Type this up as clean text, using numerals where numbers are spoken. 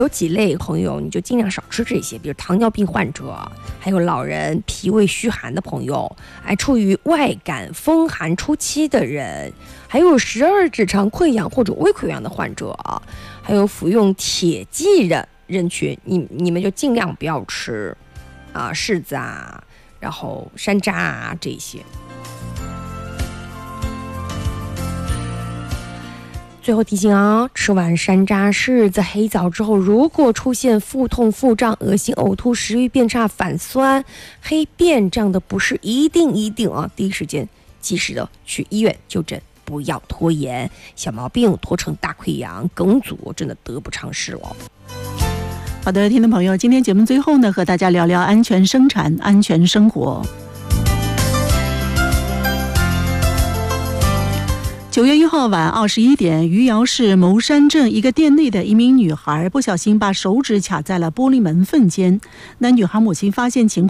有几类朋友你就尽量少吃这些，比如糖尿病患者，还有老人、脾胃虚寒的朋友，处于外感风寒初期的人，还有12指肠溃疡或者微溃疡的患者，还有服用铁剂的人群，你们就尽量不要吃柿子然后山楂这些。最后提醒吃完山楂、柿子、黑枣之后，如果出现腹痛、腹胀、恶心、呕吐、食欲变差、反酸、黑便这样的不适，一定第一时间及时的去医院就诊，不要拖延，小毛病拖成大溃疡、梗阻，真的得不偿失了。 好的，听众朋友，今天节目最后呢，和大家聊聊安全生产、安全生活。9月1号晚21点，余姚市牟山镇一个店内的一名女孩不小心把手指卡在了玻璃门缝间，那女孩母亲发现情况